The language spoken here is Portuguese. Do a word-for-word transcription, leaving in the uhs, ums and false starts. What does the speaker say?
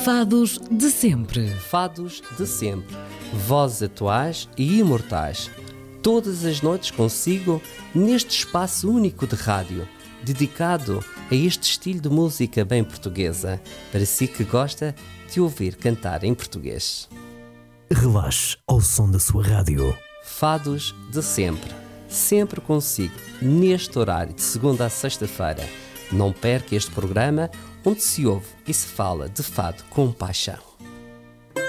Fados de sempre. Fados de sempre. Vozes atuais e imortais. Todas as noites consigo neste espaço único de rádio, dedicado a este estilo de música bem portuguesa, para si que gosta de ouvir cantar em português. Relaxe ao som da sua rádio. Fados de sempre. Sempre consigo, neste horário de segunda a sexta-feira. Não perca este programa onde se ouve e se fala de fado com paixão.